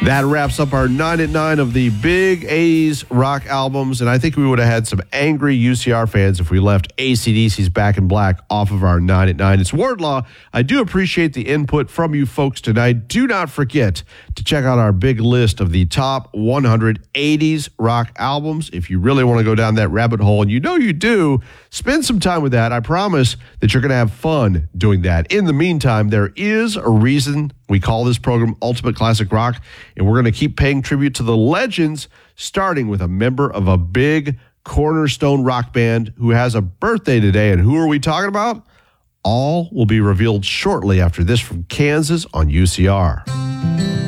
That wraps up our 9 at 9 of the big A's rock albums, and I think we would have had some angry UCR fans if we left AC/DC's Back in Black off of our 9 at 9. It's Wardlaw. I do appreciate the input from you folks tonight. Do not forget to check out our big list of the top 100 80s rock albums. If you really want to go down that rabbit hole, and you know you do, spend some time with that. I promise that you're going to have fun doing that. In the meantime, there is a reason we call this program Ultimate Classic Rock, and we're going to keep paying tribute to the legends, starting with a member of a big cornerstone rock band who has a birthday today. And who are we talking about? All will be revealed shortly after this from Kansas on UCR.